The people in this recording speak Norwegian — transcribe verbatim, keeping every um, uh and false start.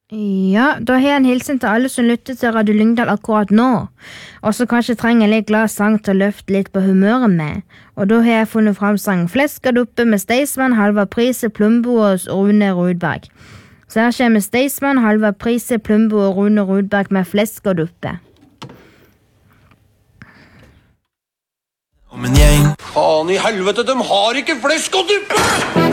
Ja, da har jeg en hilsen til alle som lytter til Radio Lyngdal akkurat nå, og som kanskje trenger en litt glad sang til å løfte litt på humøret med. Og da har jeg funnet fram sang Flesk og duppe med Staysman, Halvard Prise, Plumbo og Rune Rudberg. Så her kommer Staysman, Halvard Prise, Plumbo og Rune Rudberg med Flesk og duppe. Om en gjeng. Faen i helvete, de har ikke flesk og duppe!